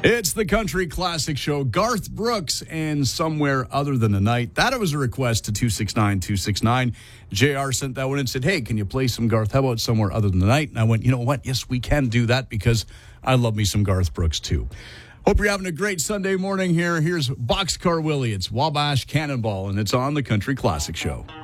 It's the Country Classic Show. Garth Brooks and Somewhere Other Than the Night. That was a request to 269-269. JR sent that one and said, hey, can you play some Garth? How about Somewhere Other Than the Night? And I went, you know what? Yes, we can do that because I love me some Garth Brooks too. Hope you're having a great Sunday morning here. Here's Boxcar Willie. It's Wabash Cannonball, and it's on the Country Classic Show.